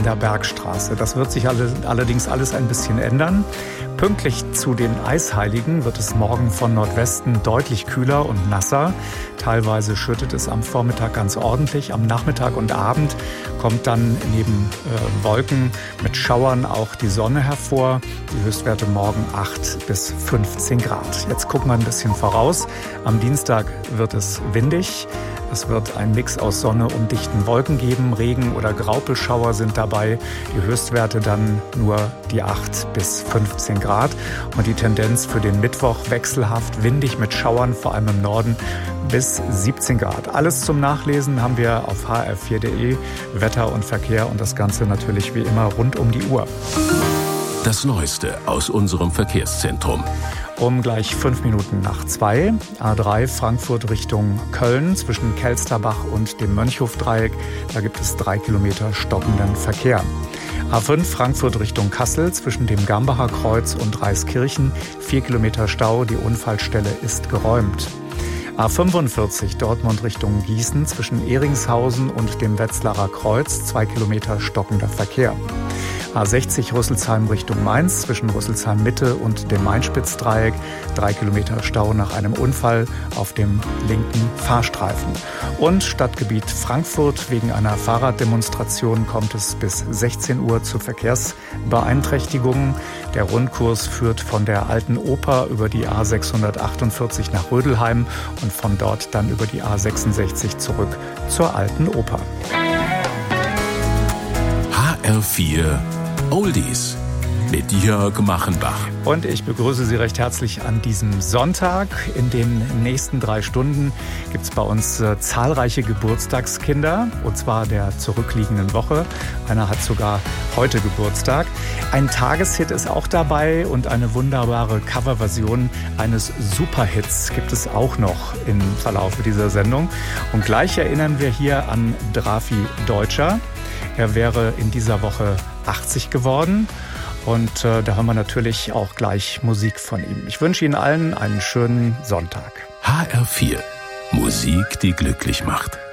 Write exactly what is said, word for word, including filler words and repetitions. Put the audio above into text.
der Bergstraße. Das wird sich alle, allerdings alles ein bisschen ändern. Pünktlich zu den Eisheiligen wird es morgen von Nordwesten deutlich kühler und nasser. Teilweise schüttet es am Vormittag ganz ordentlich. Am Nachmittag und Abend kommt dann neben äh, Wolken mit Schauern auch die Sonne hervor. Die Höchstwerte morgen acht bis fünfzehn Grad. Jetzt gucken wir ein bisschen voraus. Am Dienstag wird es windig. Es wird ein Mix aus Sonne und dichten Wolken geben. Regen- oder Graupelschauer sind dabei. Die Höchstwerte dann nur die acht bis fünfzehn Grad. Und die Tendenz für den Mittwoch wechselhaft windig mit Schauern, vor allem im Norden, bis siebzehn Grad. Alles zum Nachlesen haben wir auf h r vier punkt d e. Wetter und Verkehr und das Ganze natürlich wie immer rund um die Uhr. Das Neueste aus unserem Verkehrszentrum. Um gleich fünf Minuten nach zwei. A drei Frankfurt Richtung Köln zwischen Kelsterbach und dem Mönchhofdreieck. Da gibt es drei Kilometer stockenden Verkehr. A fünf Frankfurt Richtung Kassel zwischen dem Gambacher Kreuz und Reiskirchen. Vier Kilometer Stau. Die Unfallstelle ist geräumt. A fünfundvierzig Dortmund Richtung Gießen zwischen Ehringshausen und dem Wetzlarer Kreuz. Zwei Kilometer stockender Verkehr. A sechzig Rüsselsheim Richtung Mainz zwischen Rüsselsheim Mitte und dem Mainspitzdreieck. Drei Kilometer Stau nach einem Unfall auf dem linken Fahrstreifen. Und Stadtgebiet Frankfurt. Wegen einer Fahrraddemonstration kommt es bis sechzehn Uhr zu Verkehrsbeeinträchtigungen. Der Rundkurs führt von der Alten Oper über die A sechshundertachtundvierzig nach Rödelheim und von dort dann über die A sechsundsechzig zurück zur Alten Oper. H R vier Oldies mit Jörg Machenbach. Und ich begrüße Sie recht herzlich an diesem Sonntag. In den nächsten drei Stunden gibt es bei uns äh, zahlreiche Geburtstagskinder, und zwar der zurückliegenden Woche. Einer hat sogar heute Geburtstag. Ein Tageshit ist auch dabei und eine wunderbare Coverversion eines Superhits gibt es auch noch im Verlauf dieser Sendung. Und gleich erinnern wir hier an Drafi Deutscher. Er wäre in dieser Woche achtzig geworden. Und äh, da haben wir natürlich auch gleich Musik von ihm. Ich wünsche Ihnen allen einen schönen Sonntag. H R vier. Musik, die glücklich macht.